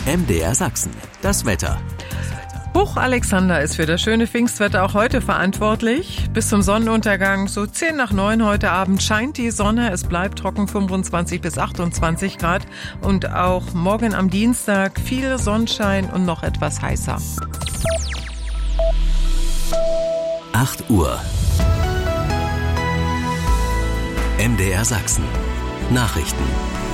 MDR Sachsen, das Wetter. Hoch Alexander ist für das schöne Pfingstwetter auch heute verantwortlich. Bis zum Sonnenuntergang, so 8:10 heute Abend, scheint die Sonne. Es bleibt trocken, 25 bis 28 Grad. Und auch morgen am Dienstag viel Sonnenschein und noch etwas heißer. 8 Uhr. MDR Sachsen. Nachrichten.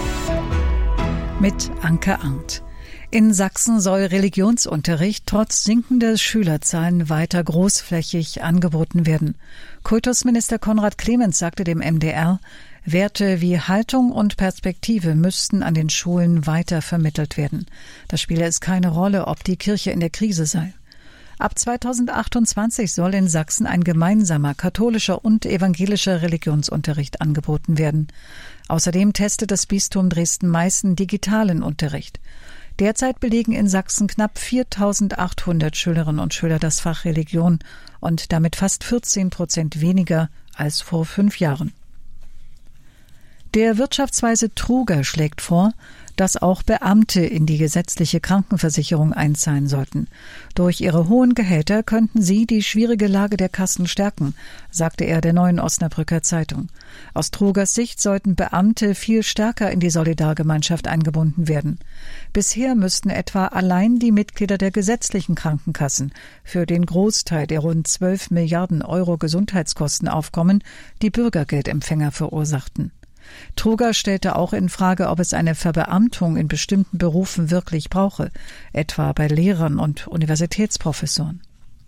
Mit Anke Arndt. In Sachsen soll Religionsunterricht trotz sinkender Schülerzahlen weiter großflächig angeboten werden. Kultusminister Konrad Clemens sagte dem MDR, Werte wie Haltung und Perspektive müssten an den Schulen weiter vermittelt werden. Da spiele es keine Rolle, ob die Kirche in der Krise sei. Ab 2028 soll in Sachsen ein gemeinsamer katholischer und evangelischer Religionsunterricht angeboten werden. Außerdem testet das Bistum Dresden-Meißen digitalen Unterricht. Derzeit belegen in Sachsen knapp 4.800 Schülerinnen und Schüler das Fach Religion und damit fast 14% weniger als vor 5 Jahren. Der Wirtschaftsweise Truger schlägt vor, dass auch Beamte in die gesetzliche Krankenversicherung einzahlen sollten. Durch ihre hohen Gehälter könnten sie die schwierige Lage der Kassen stärken, sagte er der Neuen Osnabrücker Zeitung. Aus Trugers Sicht sollten Beamte viel stärker in die Solidargemeinschaft eingebunden werden. Bisher müssten etwa allein die Mitglieder der gesetzlichen Krankenkassen für den Großteil der rund 12 Milliarden Euro Gesundheitskosten aufkommen, die Bürgergeldempfänger verursachten. Truger stellte auch in Frage, ob es eine Verbeamtung in bestimmten Berufen wirklich brauche, etwa bei Lehrern und Universitätsprofessoren.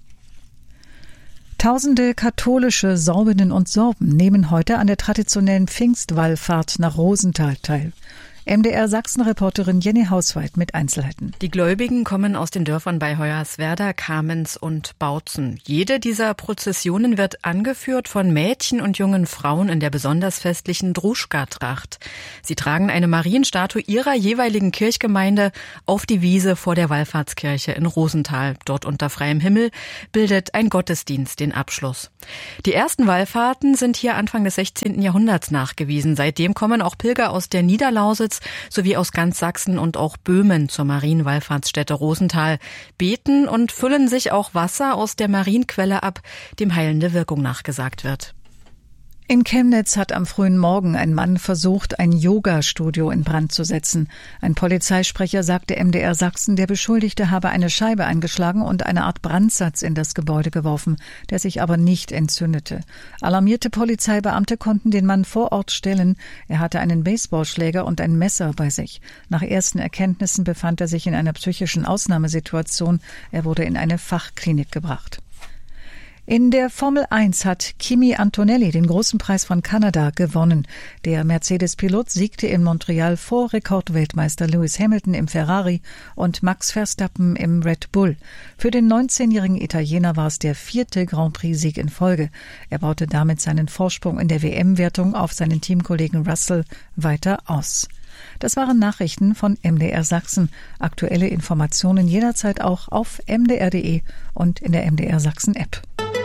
Tausende katholische Sorbinnen und Sorben nehmen heute an der traditionellen Pfingstwallfahrt nach Rosenthal teil. MDR Sachsen-Reporterin Jenny Hauswald mit Einzelheiten. Die Gläubigen kommen aus den Dörfern bei Hoyerswerda, Kamenz und Bautzen. Jede dieser Prozessionen wird angeführt von Mädchen und jungen Frauen in der besonders festlichen Druschka-Tracht. Sie tragen eine Marienstatue ihrer jeweiligen Kirchgemeinde auf die Wiese vor der Wallfahrtskirche in Rosenthal. Dort unter freiem Himmel bildet ein Gottesdienst den Abschluss. Die ersten Wallfahrten sind hier Anfang des 16. Jahrhunderts nachgewiesen. Seitdem kommen auch Pilger aus der Niederlausitz sowie aus ganz Sachsen und auch Böhmen zur Marienwallfahrtsstätte Rosenthal, beten und füllen sich auch Wasser aus der Marienquelle ab, dem heilende Wirkung nachgesagt wird. In Chemnitz hat am frühen Morgen ein Mann versucht, ein Yoga-Studio in Brand zu setzen. Ein Polizeisprecher sagte MDR Sachsen, der Beschuldigte habe eine Scheibe eingeschlagen und eine Art Brandsatz in das Gebäude geworfen, der sich aber nicht entzündete. Alarmierte Polizeibeamte konnten den Mann vor Ort stellen. Er hatte einen Baseballschläger und ein Messer bei sich. Nach ersten Erkenntnissen befand er sich in einer psychischen Ausnahmesituation. Er wurde in eine Fachklinik gebracht. In der Formel 1 hat Kimi Antonelli den großen Preis von Kanada gewonnen. Der Mercedes-Pilot siegte in Montreal vor Rekordweltmeister Lewis Hamilton im Ferrari und Max Verstappen im Red Bull. Für den 19-jährigen Italiener war es der 4. Grand Prix-Sieg in Folge. Er baute damit seinen Vorsprung in der WM-Wertung auf seinen Teamkollegen Russell weiter aus. Das waren Nachrichten von MDR Sachsen. Aktuelle Informationen jederzeit auch auf mdr.de und in der MDR Sachsen-App.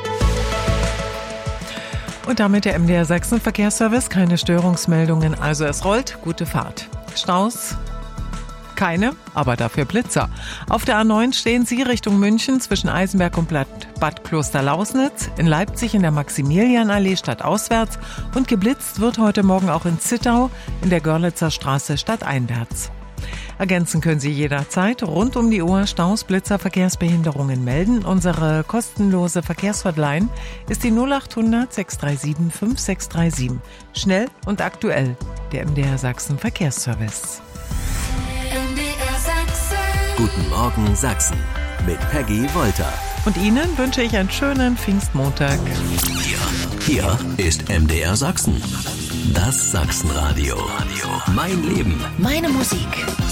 Und damit der MDR Sachsen Verkehrsservice, keine Störungsmeldungen, also es rollt, gute Fahrt. Staus? Keine, aber dafür Blitzer. Auf der A9 stehen Sie Richtung München zwischen Eisenberg und Bad Klosterlausnitz, in Leipzig in der Maximilianallee stadtauswärts und geblitzt wird heute Morgen auch in Zittau in der Görlitzer Straße stadteinwärts. Ergänzen können Sie jederzeit rund um die Uhr Staus, Blitzer, Verkehrsbehinderungen melden. Unsere kostenlose Verkehrshotline ist die 0800 637 5637. Schnell und aktuell, der MDR Sachsen Verkehrsservice. MDR Sachsen. Guten Morgen Sachsen mit Peggy Wolter. Und Ihnen wünsche ich einen schönen Pfingstmontag. Hier ist MDR Sachsen. Das Sachsenradio. Mein Leben. Meine Musik.